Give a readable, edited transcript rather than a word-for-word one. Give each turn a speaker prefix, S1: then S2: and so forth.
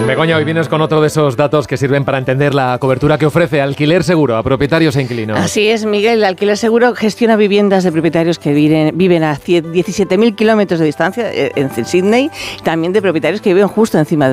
S1: Begoña, hoy vienes con otro de esos datos que sirven para entender la cobertura que ofrece Alquiler Seguro a propietarios e inquilinos.
S2: Así es, Miguel. Alquiler Seguro gestiona viviendas de propietarios que viven a 17.000 kilómetros de distancia en Sydney, también de propietarios que viven justo encima de